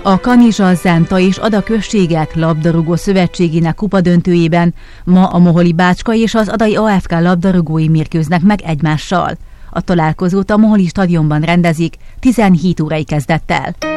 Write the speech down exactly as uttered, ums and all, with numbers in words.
A Kanizsa, Zenta és Ada községek labdarúgó szövetségének kupadöntőjében ma a Moholi Bácska és az Adai á ef ká labdarúgói mérkőznek meg egymással. A találkozót a Moholi stadionban rendezik tizenhét órai kezdettel.